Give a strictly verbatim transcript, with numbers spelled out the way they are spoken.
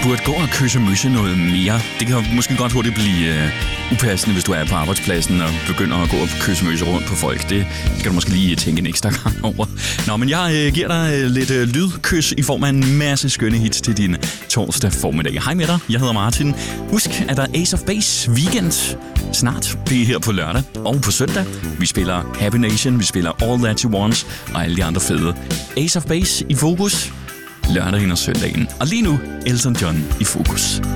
burde gå og kysse møsse noget mere. Det kan måske godt hurtigt blive øh, upassende, hvis du er på arbejdspladsen og begynder at gå og kysse møsse rundt på folk. Det skal du måske lige tænke en ekstra gang over. Nå, men jeg øh, giver dig øh, lidt øh, lydkys i form af en masse skønne hits til din torsdag formiddag. Hej med dig, jeg hedder Martin. Husk, at der er Ace of Base weekend snart. Det er her på lørdag og på søndag. Vi spiller Happy Nation, vi spiller All That You Want og alle de andre fede. Ace of Base i fokus lørdagen og søndagen. Og lige nu Elton John i fokus.